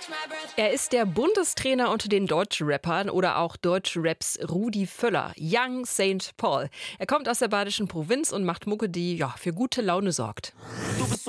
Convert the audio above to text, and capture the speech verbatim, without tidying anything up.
Er ist der Bundestrainer unter den Deutschrappern oder auch Deutschraps Rudi Völler, Young Saint Paul. Er kommt aus der badischen Provinz und macht Mucke, die ja, für gute Laune sorgt.